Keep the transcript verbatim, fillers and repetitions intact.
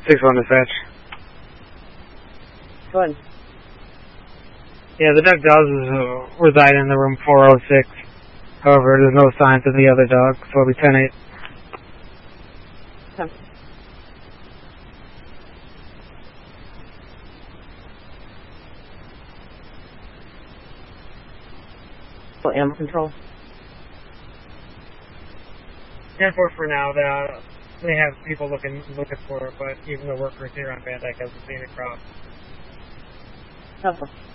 six one dispatch. Go ahead. Yeah, the dog does uh, reside in the room four oh six. However, there's no signs of the other dog, so it'll be ten eight. Okay. So, animal control? ten four for now. The, they have people looking looking for it, but even the workers here on Van Dyke hasn't seen it cross. Okay.